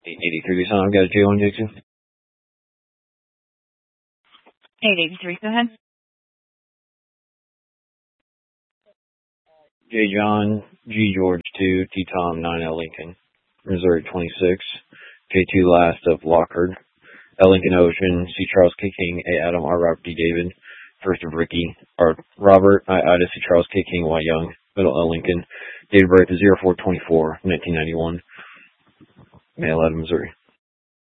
883 Tucson, I've got a J on J2. 883, go ahead. J John, G George 2, T Tom 9L Lincoln, Missouri 26, J2 last of Lockard, L Lincoln Ocean, C Charles K King, A Adam, R Robert D David, first of Ricky, R Robert, I Ida, C Charles K King, Y Young, middle L Lincoln, date of birth is 04/24/1991, male out of Missouri.